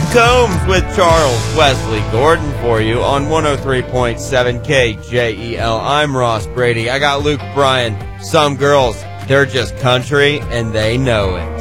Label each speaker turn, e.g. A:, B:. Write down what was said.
A: Combs with Charles Wesley Gordon for you on 103.7 KJEL. I'm Ross Brady. I got Luke Bryan. Some girls, they're just country and they know it.